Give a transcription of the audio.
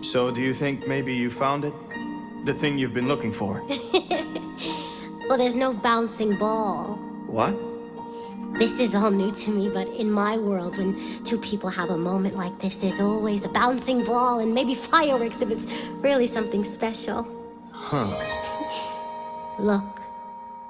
So do you think maybe you found it? The thing you've been looking for? Well, there's no bouncing ball. What? This is all new to me, but in my world, when two people have a moment like this, there's always a bouncing ball and maybe fireworks if it's really something special. Huh. Look.